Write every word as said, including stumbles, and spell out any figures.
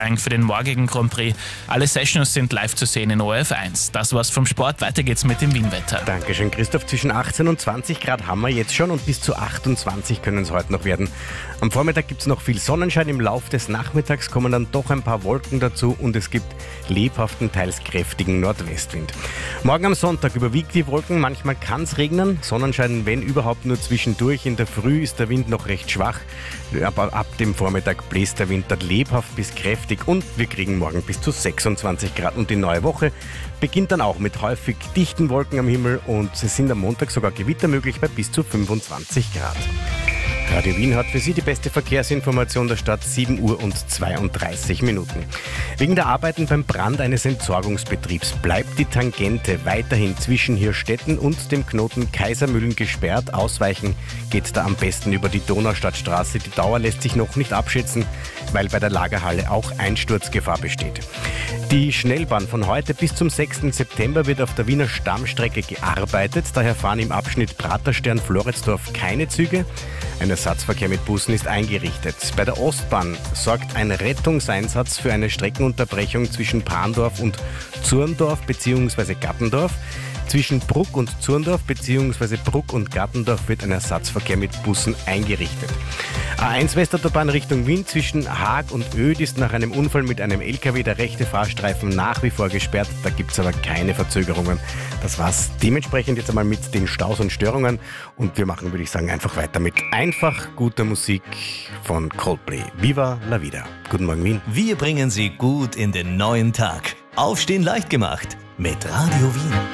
für den morgigen Grand Prix. Alle Sessions sind live zu sehen in O R F eins. Das war's vom Sport. Weiter geht's mit dem Wien-Wetter. Dankeschön, Christoph. Zwischen achtzehn und zwanzig Grad haben wir jetzt schon und bis zu achtundzwanzig können es heute noch werden. Am Vormittag gibt es noch viel Sonnenschein. Im Laufe des Nachmittags kommen dann doch ein paar Wolken dazu und es gibt lebhaften, teils kräftigen Nordwestwind. Morgen am Sonntag überwiegt die Wolken. Manchmal kann es regnen. Sonnenschein, wenn überhaupt, nur zwischendurch. In der Früh ist der Wind noch recht schwach. Aber ab dem Vormittag bläst der Wind dann lebhaft bis kräftig und wir kriegen morgen bis zu sechsundzwanzig Grad. Und die neue Woche beginnt dann auch mit häufig dichten Wolken am Himmel und es sind am Montag sogar Gewitter möglich bei bis zu fünfundzwanzig Grad. Radio Wien hat für Sie die beste Verkehrsinformation der Stadt, sieben Uhr und zweiunddreißig Minuten. Wegen der Arbeiten beim Brand eines Entsorgungsbetriebs bleibt die Tangente weiterhin zwischen Hirstetten und dem Knoten Kaisermühlen gesperrt. Ausweichen geht da am besten über die Donaustadtstraße. Die Dauer lässt sich noch nicht abschätzen, weil bei der Lagerhalle auch Einsturzgefahr besteht. Die Schnellbahn von heute bis zum sechsten September wird auf der Wiener Stammstrecke gearbeitet. Daher fahren im Abschnitt Praterstern-Floridsdorf keine Züge. Ein Ersatzverkehr mit Bussen ist eingerichtet. Bei der Ostbahn sorgt ein Rettungseinsatz für eine Streckenunterbrechung zwischen Prahndorf und Zurndorf bzw. Gattendorf. Zwischen Bruck und Zurndorf bzw. Bruck und Gattendorf wird ein Ersatzverkehr mit Bussen eingerichtet. A eins Westautobahn Richtung Wien zwischen Haag und Oed ist nach einem Unfall mit einem L K W der rechte Fahrstreifen nach wie vor gesperrt. Da gibt es aber keine Verzögerungen. Das war's dementsprechend jetzt einmal mit den Staus und Störungen. Und wir machen, würde ich sagen, einfach weiter mit einfach guter Musik von Coldplay. Viva la vida. Guten Morgen, Wien. Wir bringen Sie gut in den neuen Tag. Aufstehen leicht gemacht mit Radio Wien.